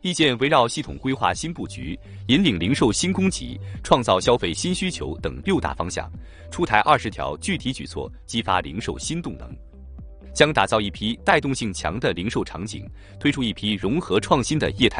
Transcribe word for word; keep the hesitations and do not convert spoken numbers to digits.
意见围绕系统规划新布局、引领零售新供给、创造消费新需求等六大方向，出台二十条具体举措，激发零售新动能。将打造一批带动性强的零售场景，推出一批融合创新的业态